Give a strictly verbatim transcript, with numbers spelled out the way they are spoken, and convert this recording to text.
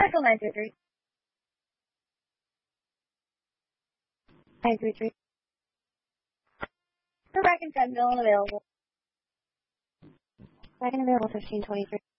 Circle nine three three. nine three three. For back in ten, Dylan available. Back in available fifteen twenty-three.